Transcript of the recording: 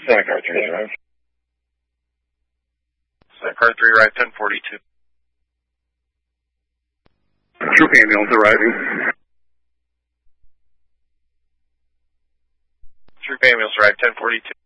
Santa Car 3 arrive. Santa Car 3 arrive 1042. Troop ambulance arriving. Troop ambulance arrive 1042.